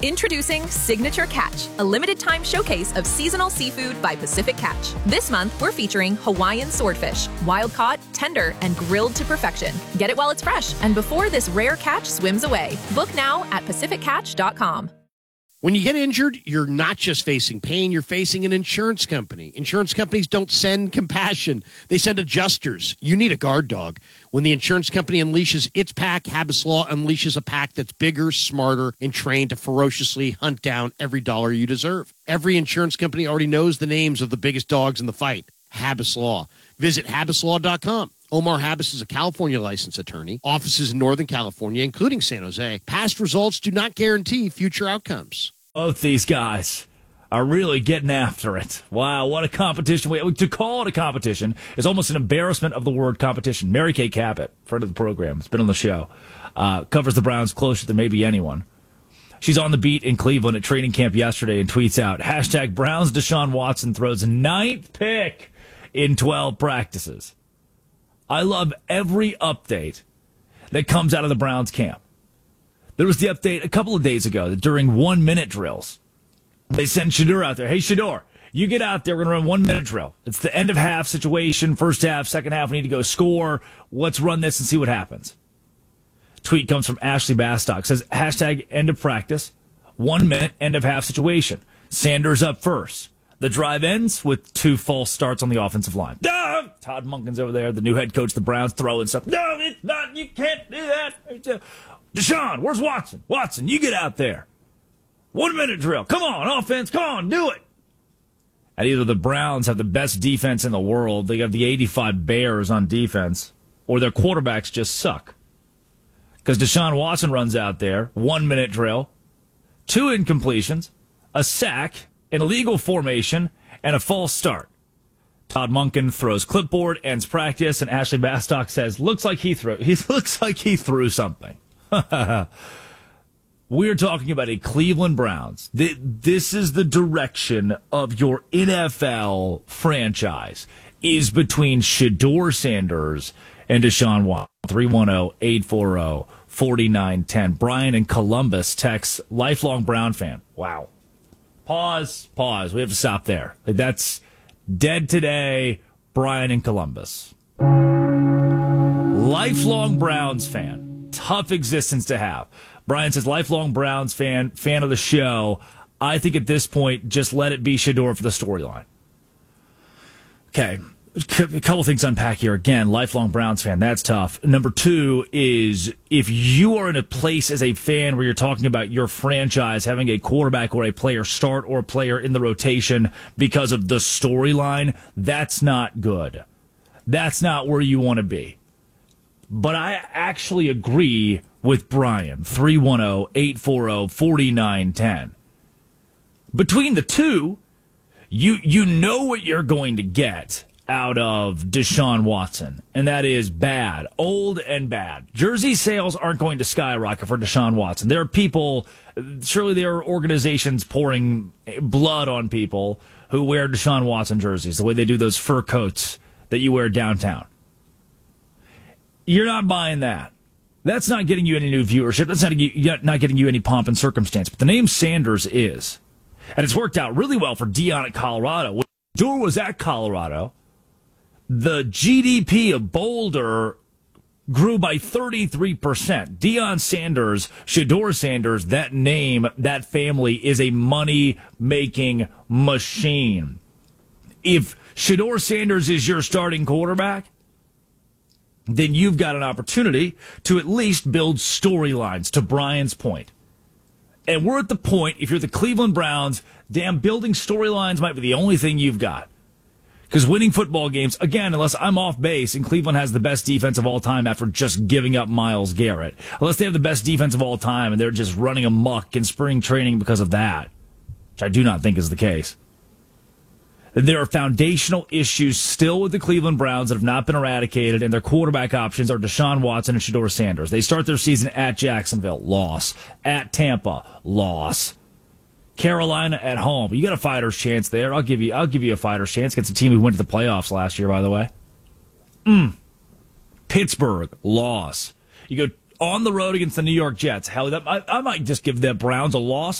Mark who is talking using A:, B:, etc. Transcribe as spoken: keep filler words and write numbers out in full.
A: Introducing Signature Catch, a limited-time showcase of seasonal seafood by Pacific Catch. This month, we're featuring Hawaiian swordfish, wild-caught, tender, and grilled to perfection. Get it while it's fresh and before this rare catch swims away. Book now at pacific catch dot com.
B: When you get injured, you're not just facing pain, you're facing an insurance company. Insurance companies don't send compassion. They send adjusters. You need a guard dog. When the insurance company unleashes its pack, Habas Law unleashes a pack that's bigger, smarter, and trained to ferociously hunt down every dollar you deserve. Every insurance company already knows the names of the biggest dogs in the fight. Habas Law. Visit habas law dot com. Omar Habas is a California licensed attorney. Offices in Northern California, including San Jose. Past results do not guarantee future outcomes.
C: Both these guys are really getting after it. Wow, what a competition. To call it a competition is almost an embarrassment of the word competition. Mary Kay Cabot, friend of the program, has been on the show, uh, covers the Browns closer than maybe anyone. She's on the beat in Cleveland at training camp yesterday and tweets out, hashtag Browns Deshaun Watson throws ninth pick in twelve practices. I love every update that comes out of the Browns camp. There was the update a couple of days ago that during one-minute drills, they sent Shedeur out there. Hey, Shedeur, you get out there. We're going to run one-minute drill. It's the end-of-half situation, first half, second half. We need to go score. Let's run this and see what happens. Tweet comes from Ashley Bastock. Says, hashtag end of practice, one-minute, end-of-half situation. Sanders up first. The drive ends with two false starts on the offensive line. No! Todd Monken's over there, the new head coach of the Browns, throwing stuff. No, it's not. You can't do that. Deshaun, where's Watson? Watson, you get out there. One minute drill. Come on, offense. Come on, do it. And either the Browns have the best defense in the world, they have the eighty-five Bears on defense, or their quarterbacks just suck. Because Deshaun Watson runs out there, one minute drill, two incompletions, a sack, an illegal formation, and a false start. Todd Monken throws clipboard, ends practice, and Ashley Bastock says, looks like he threw, he looks like he threw something. We're talking about a Cleveland Browns. This is the direction of your N F L franchise, is between Shedeur Sanders and Deshaun Watson. three one zero, eight four zero, four nine one zero. Brian in Columbus texts, lifelong Brown fan. Wow. Pause, pause. We have to stop there. That's dead today, Brian in Columbus. Lifelong Browns fan. Tough existence to have. Brian says, lifelong Browns fan, fan of the show. I think at this point, just let it be Shedeur for the storyline. Okay. A couple things to unpack here. Again, lifelong Browns fan, that's tough. Number two is if you are in a place as a fan where you're talking about your franchise having a quarterback or a player start or a player in the rotation because of the storyline, that's not good. That's not where you want to be. But I actually agree with Brian, three one zero, eight four zero, four nine one zero. Between the two, you you know what you're going to get out of Deshaun Watson, and that is bad, old and bad. Jersey sales aren't going to skyrocket for Deshaun Watson. There are people, surely there are organizations pouring blood on people who wear Deshaun Watson jerseys, the way they do those fur coats that you wear downtown. You're not buying that. That's not getting you any new viewership. That's not, not getting you any pomp and circumstance. But the name Sanders is. And it's worked out really well for Deion at Colorado. When Shedeur was at Colorado, the G D P of Boulder grew by thirty-three percent. Deion Sanders, Shedeur Sanders, that name, that family is a money-making machine. If Shedeur Sanders is your starting quarterback, then you've got an opportunity to at least build storylines, to Brian's point. And we're at the point, if you're the Cleveland Browns, damn, building storylines might be the only thing you've got. Because winning football games, again, unless I'm off base and Cleveland has the best defense of all time after just giving up Myles Garrett, unless they have the best defense of all time and they're just running amok in spring training because of that, which I do not think is the case. There are foundational issues still with the Cleveland Browns that have not been eradicated, and their quarterback options are Deshaun Watson and Shedeur Sanders. They start their season at Jacksonville, loss. At Tampa, loss. Carolina at home. You got a fighter's chance there. I'll give you I'll give you a fighter's chance against a team who went to the playoffs last year, by the way. Mm. Pittsburgh, loss. You go on the road against the New York Jets. Hell, that, I, I might just give the Browns a loss.